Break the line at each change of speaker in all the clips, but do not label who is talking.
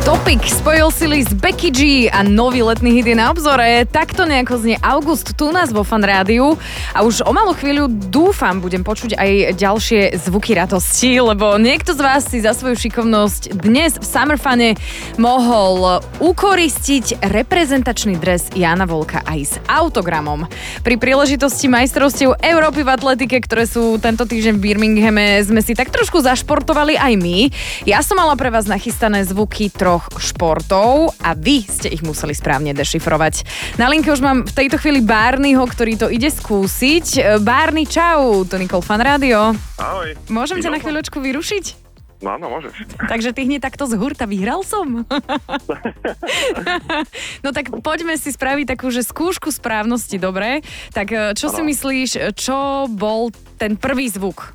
Topik spojil sily s Becky G a nový letný hit je na obzore. Takto nejako znie August tu nás vo Fan Rádiu a už o malú chvíľu dúfam budem počuť aj ďalšie zvuky radosti, lebo niekto z vás si za svoju šikovnosť dnes v Summer Fune mohol ukoristiť reprezentačný dres Jána Volka aj s autogramom. Pri príležitosti majstrovstiev Európy v atletike, ktoré sú tento týždeň v Birminghame, sme si tak trošku zašportovali aj my. Ja som mala pre vás nachystané zvuky troch športov a vy ste ich museli správne dešifrovať. Na linke už mám v tejto chvíli Barneyho, ktorý to ide skúsiť. Barney, čau, to Nicole Fan Rádio.
Ahoj.
Môžem ťa na chvíľočku vyrušiť?
No, áno, môžeš.
Takže ty hneď takto z hurta vyhral som? No tak poďme si spraviť takú, že skúšku správnosti, dobre? Tak čo si myslíš, čo bol ten prvý zvuk?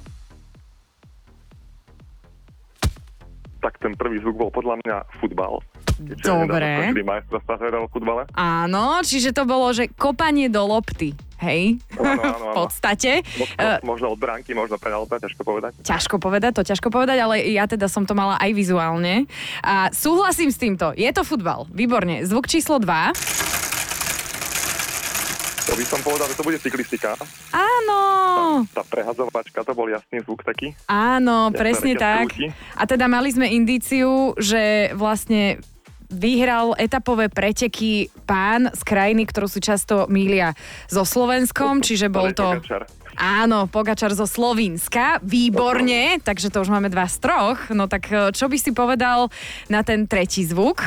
Tak ten prvý zvuk bol podľa mňa futbal.
Dobre.
Majstrovstvá v futbale.
Áno, čiže to bolo, že kopanie do lopty. Hej,
áno.
v podstate.
Možno od bránky, možno penálta, ťažko povedať.
Ťažko povedať, ale ja teda som to mala aj vizuálne. A súhlasím s týmto, je to futbal, výborne. Zvuk číslo 2.
To by som povedal, že to bude cyklistika.
Áno.
Tá prehadzovačka, to bol jasný zvuk taký.
Áno, presne tak. A teda mali sme indíciu, že vlastne vyhral etapové preteky pán z krajiny, ktorú si často mýlia so Slovenskom, čiže bol to...
Pogačar.
Áno, Pogačar zo Slovinska, výborne, takže to už máme 2 z 3. No tak čo by si povedal na ten tretí zvuk?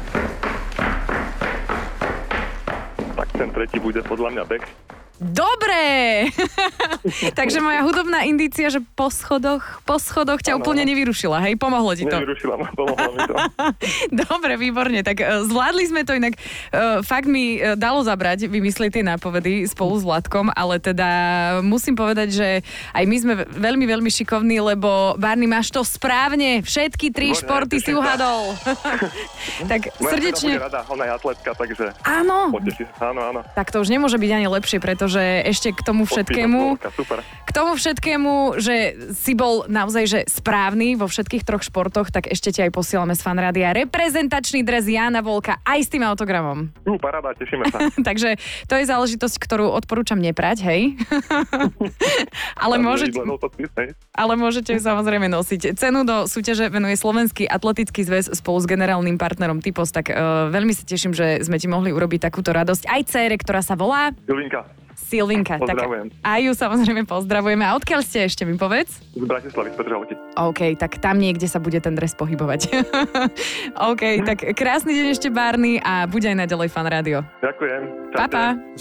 Tak ten tretí bude podľa mňa beh.
Dobre! Takže moja hudobná indícia, že po schodoch ťa úplne nevyrušila, hej? Pomohlo ti to?
Nevyrušila ma, pomohlo mi to.
Dobre, výborne. Tak zvládli sme to inak. Fakt mi dalo zabrať vymyslieť tie nápovedy spolu s Vladkom, ale teda musím povedať, že aj my sme veľmi, veľmi šikovní, lebo Barney, máš to správne. Všetky 3 športy si uhadol. Tak srdečne...
Moja rada, ona je atletka, takže...
Áno.
Áno.
Tak to už nemôže byť ani lepšie, pretože ešte k tomu všetkému, že si bol naozaj že správny vo všetkých 3 športoch, tak ešte ti aj posielame z Fan Rádia reprezentačný dres Jána Volka aj s tým autogramom.
Paráda, tešíme sa.
Takže to je záležitosť, ktorú odporúčam neprať, hej? ale môžete ju samozrejme nosiť. Cenu do súťaže venuje Slovenský atletický zväz spolu s generálnym partnerom Typos, tak veľmi sa teším, že sme ti mohli urobiť takúto radosť aj dcére, ktorá sa volá Silvinka.
Pozdravujem.
Tak a ju samozrejme pozdravujeme. A odkiaľ ste ešte, mi povedz?
Z Bratislavy, z Petržalky.
OK, tak tam niekde sa bude ten dres pohybovať. OK, tak krásny deň ešte, Barney, a buď aj naďalej Fan Rádio.
Ďakujem.
Pa.